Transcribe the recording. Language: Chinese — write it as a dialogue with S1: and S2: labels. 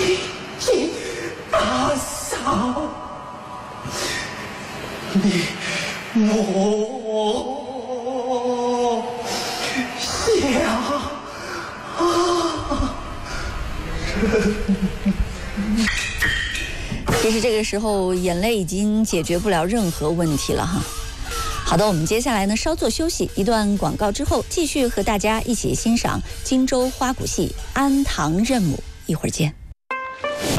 S1: 大嫂，你莫想
S2: 其实这个时候眼泪已经解决不了任何问题了哈。好的，我们接下来呢稍作休息，一段广告之后，继续和大家一起欣赏荆州花鼓戏《安堂认母》，一会儿见。